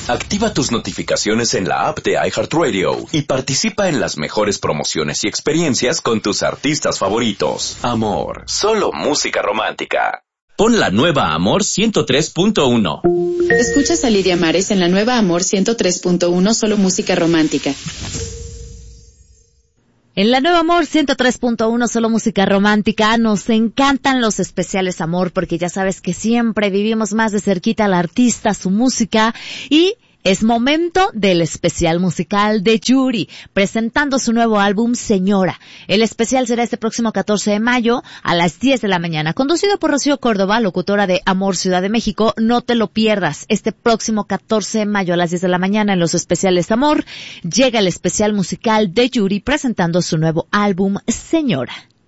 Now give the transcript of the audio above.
Activa tus notificaciones en la app de iHeartRadio y participa en las mejores promociones y experiencias con tus artistas favoritos. Amor, solo música romántica. Pon la nueva Amor 103.1. Escuchas a Lidia Mares en la nueva Amor 103.1, solo música romántica. En la nueva Amor 103.1, solo música romántica, nos encantan los especiales, amor, porque ya sabes que siempre vivimos más de cerquita al artista, su música, y es momento del especial musical de Yuri, presentando su nuevo álbum, Señora. El especial será este próximo 14 de mayo a las 10 de la mañana, conducido por Rocío Córdoba, locutora de Amor Ciudad de México. No te lo pierdas, este próximo 14 de mayo a las 10 de la mañana en los especiales Amor, llega el especial musical de Yuri presentando su nuevo álbum, Señora.